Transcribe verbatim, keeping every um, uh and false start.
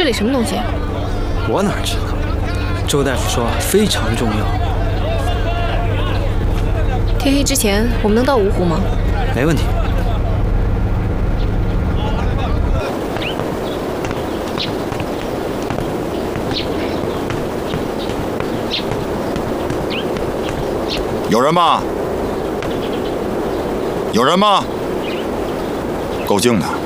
里什么东西？ 我哪知道？周大夫说非常重要。 天黑之前，我们能到芜湖吗？ 没问题。 有人吗？有人吗？够静的。